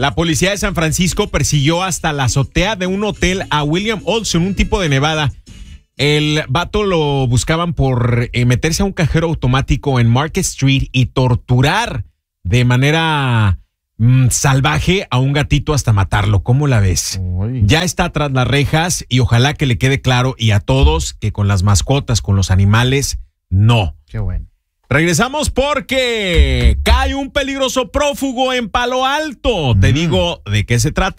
La policía de San Francisco persiguió hasta la azotea de un hotel a William Olson, un tipo de Nevada. El vato lo buscaban por meterse a un cajero automático en Market Street y torturar de manera salvaje a un gatito hasta matarlo. ¿Cómo la ves? Uy. Ya está tras las rejas y ojalá que le quede claro y a todos que con las mascotas, con los animales, no. Qué bueno. Regresamos porque cae un peligroso prófugo en Palo Alto. Te digo de qué se trata.